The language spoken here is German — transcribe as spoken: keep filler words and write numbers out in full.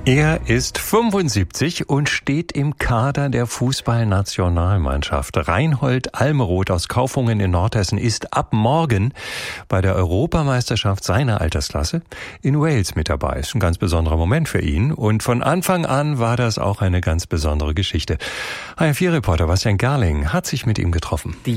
Er ist fünfundsiebzig und steht im Kader der Fußballnationalmannschaft. Reinhold Almeroth aus Kaufungen in Nordhessen ist ab morgen bei der Europameisterschaft seiner Altersklasse in Wales mit dabei. Ist ein ganz besonderer Moment für ihn und von Anfang an war das auch eine ganz besondere Geschichte. H R vier Reporter Bastian Garling hat sich mit ihm getroffen. Die